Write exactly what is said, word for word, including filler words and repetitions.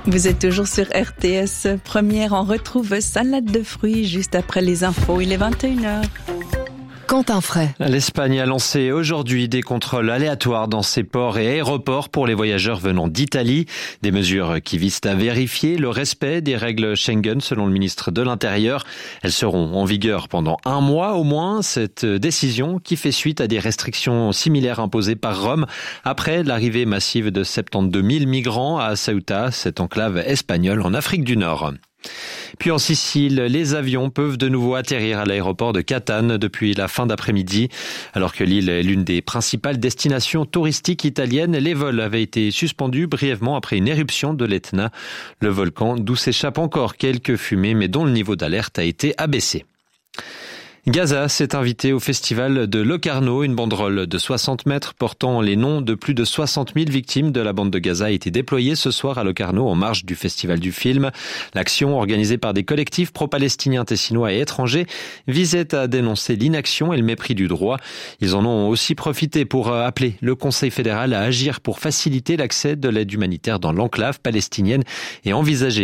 Vous êtes toujours sur R T S. Première, on retrouve salade de fruits juste après les infos. Il est vingt et une heures. Quentin Fray. L'Espagne a lancé aujourd'hui des contrôles aléatoires dans ses ports et aéroports pour les voyageurs venant d'Italie. Des mesures qui visent à vérifier le respect des règles Schengen selon le ministre de l'Intérieur. Elles seront en vigueur pendant un mois au moins. Cette décision qui fait suite à des restrictions similaires imposées par Rome après l'arrivée massive de soixante-douze mille migrants à Ceuta, cette enclave espagnole en Afrique du Nord. Puis en Sicile, les avions peuvent de nouveau atterrir à l'aéroport de Catane depuis la fin d'après-midi. Alors que l'île est l'une des principales destinations touristiques italiennes, les vols avaient été suspendus brièvement après une éruption de l'Etna, le volcan d'où s'échappent encore quelques fumées mais dont le niveau d'alerte a été abaissé. Gaza s'est invité au festival de Locarno. Une banderole de soixante mètres portant les noms de plus de soixante mille victimes de la bande de Gaza a été déployée ce soir à Locarno en marge du festival du film. L'action, organisée par des collectifs pro-palestiniens, tessinois et étrangers, visait à dénoncer l'inaction et le mépris du droit. Ils en ont aussi profité pour appeler le Conseil fédéral à agir pour faciliter l'accès de l'aide humanitaire dans l'enclave palestinienne et envisager